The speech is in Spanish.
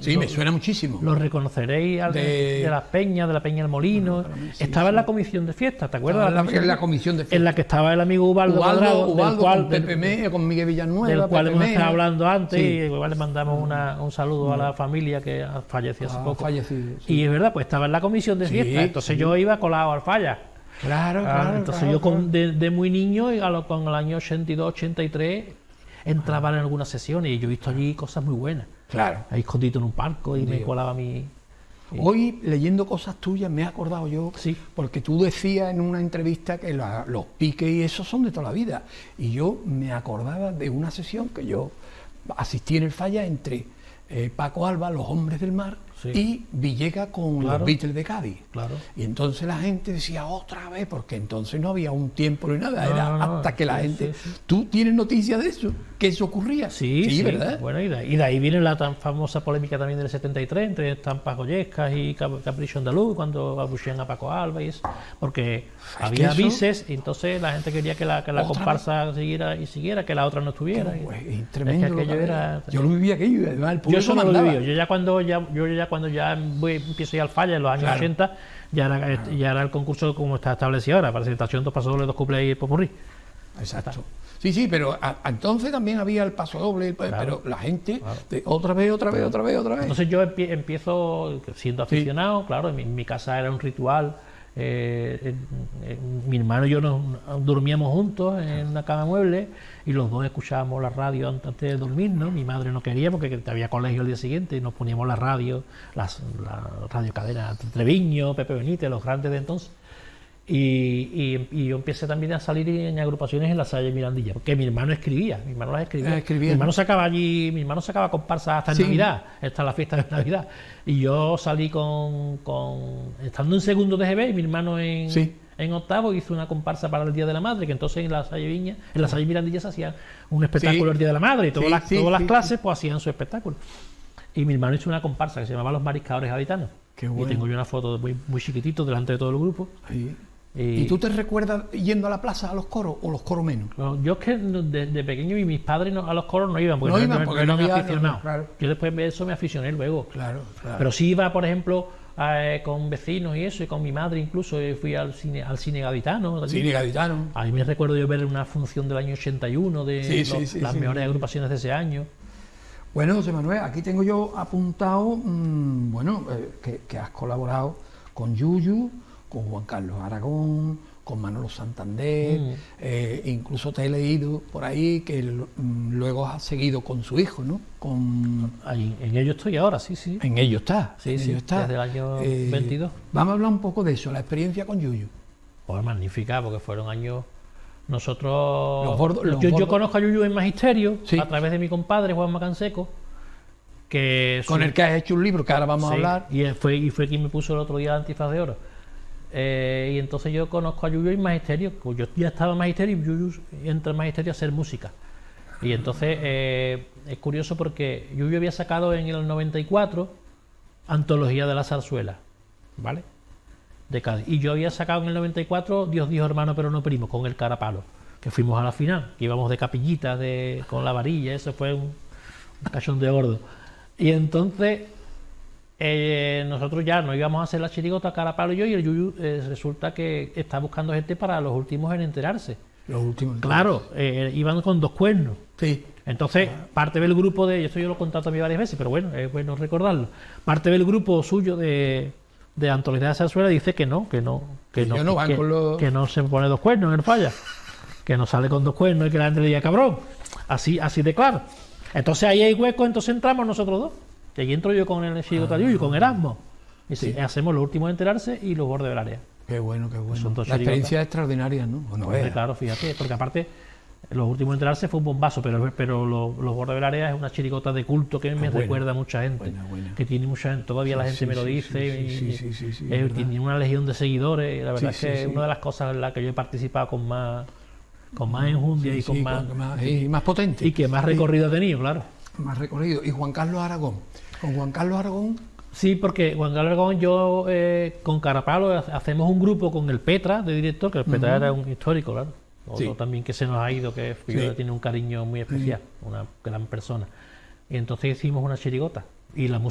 Sí, me suena muchísimo. Lo reconoceréis de las peñas, de la Peña del Molino. Bueno, sí, estaba en la comisión de fiesta, ¿te acuerdas? En la comisión de fiesta. En la que estaba el amigo Ubaldo Cuadrado, con Pepe Mé, con Miguel Villanueva. Del cual hemos estado hablando antes, y igual le mandamos un saludo a la familia que falleció hace poco. Fallecido, sí. Y es verdad, pues estaba en la comisión de fiesta, entonces yo iba colado al falla. Claro. Entonces yo de muy niño, con el año 82, 83, entraba en algunas sesiones y yo he visto allí cosas muy buenas. Claro. Ahí escondido en un palco y me colaba mi... Hoy, leyendo cosas tuyas, me he acordado yo, porque tú decías en una entrevista que los piques y eso son de toda la vida. Y yo me acordaba de una sesión que yo asistí en el Falla entre Paco Alba, Los Hombres del Mar, y Villegas con los Beatles de Cádiz. Claro. Y entonces la gente decía otra vez, porque entonces no había un tiempo ni nada, era hasta que la gente... ¿Tú tienes noticia de eso? ¿Que eso ocurría? Sí, ¿verdad? Bueno, y de ahí viene la tan famosa polémica también del 73 entre Estampas Goyescas y Capricho Andaluz, cuando abuchean a Paco Alba y eso, porque había bises y entonces la gente quería que la comparsa siguiera, que la otra no estuviera. Es tremendo. Es que aquello era... Yo lo viví aquello, además el público. Yo eso no lo viví. Yo ya cuando empiezo a ir al Falla en los años 80, ya era el concurso como está establecido ahora, presentación, 2 pasos dobles, 2 cuplés y popurrí. Exacto. Sí, pero entonces también había el paso doble, pero la gente otra vez. Entonces yo empiezo siendo aficionado, claro, en mi casa era un ritual. Mi hermano y yo nos dormíamos juntos en una cama mueble y los dos escuchábamos la radio antes de dormir, ¿no? Mi madre no quería porque había colegio el día siguiente y nos poníamos la radio, la radio cadena Treviño, Pepe Benítez, los grandes de entonces. Y yo empecé también a salir en agrupaciones en la Salle Mirandilla, porque mi hermano escribía, mi hermano las escribía. Mi hermano sacaba comparsas hasta en Navidad, hasta la fiesta de Navidad. Y yo salí estando en segundo de GB, mi hermano en octavo hizo una comparsa para el Día de la Madre, que entonces en la Salle Mirandilla se hacía un espectáculo el Día de la Madre, y todas las clases pues hacían su espectáculo. Y mi hermano hizo una comparsa que se llamaba Los Mariscadores Gaditanos. Qué bueno. Y tengo yo una foto muy chiquitito delante de todo el grupo. Sí. ¿Y tú te recuerdas yendo a la plaza a los coros o los coros menos? Yo es que de pequeño y mis padres a los coros no iban porque no había aficionado. Claro. Yo después de eso me aficioné luego. Claro. Pero sí iba, por ejemplo, con vecinos y eso, y con mi madre incluso, fui al cine gaditano. Cine gaditano. Ahí me recuerdo yo ver una función del año 81 de las mejores agrupaciones de ese año. Bueno, José Manuel, aquí tengo yo apuntado, que has colaborado con Yuyu, con Juan Carlos Aragón, con Manolo Santander, incluso te he leído por ahí que luego has seguido con su hijo, ¿no? En ello estoy ahora, sí. En ello está. Sí, desde el año 22. Vamos a hablar un poco de eso, la experiencia con Yuyu. Pues magnífica, porque fueron años... Yo conozco a Yuyu en Magisterio, a través de mi compadre Juan Macanseco, con el que has hecho un libro que ahora vamos a hablar. Y fue quien me puso el otro día el antifaz de oro. Y entonces yo conozco a Yuyu en Magisterio, pues yo ya estaba en Magisterio y Yuyu entra en Magisterio a hacer música. Y entonces es curioso porque Yuyu había sacado en el 94 Antología de la Zarzuela, ¿vale? De Cádiz. Y yo había sacado en el 94 Dios dijo hermano pero no primo, con el Carapalo, que fuimos a la final, que íbamos de capillitas con la varilla, eso fue un cachón de gordo. Y entonces nosotros ya no íbamos a hacer la chirigota, Carapalo y yo, y el Yuyu resulta que está buscando gente para los últimos en enterarse. Los últimos. Claro, iban con 2 cuernos. Sí. Entonces, parte del grupo esto yo lo he contado también varias veces, pero bueno, es bueno recordarlo. Parte del grupo suyo de Antología de Zarzuela dice que no se pone 2 cuernos en el Falla, que no sale con 2 cuernos y que la gente le diga cabrón, así de claro. Entonces ahí hay hueco, entonces entramos nosotros 2, y ahí entro yo con el Chirigota y con Erasmo, y hacemos los últimos a enterarse y los bordes del área. Qué bueno. La experiencia es extraordinaria, ¿no? Claro, fíjate, porque aparte los últimos a enterarse fue un bombazo, pero los bordes del área es una chirigota de culto que me recuerda a mucha gente, que tiene mucha gente, todavía la gente me lo dice, tiene una legión de seguidores, la verdad es que es una de las cosas en las que yo he participado con más enjundia y más potente, y que más recorrido ha tenido, claro. Más recorrido. Y Juan Carlos Aragón, con Juan Carlos Aragón. Sí, porque Juan Carlos Aragón, yo con Carapalo hacemos un grupo con el Petra de director, que el Petra era un histórico, claro. Otro también que se nos ha ido, que yo tiene un cariño muy especial, una gran persona. Y entonces hicimos una chirigota. Y la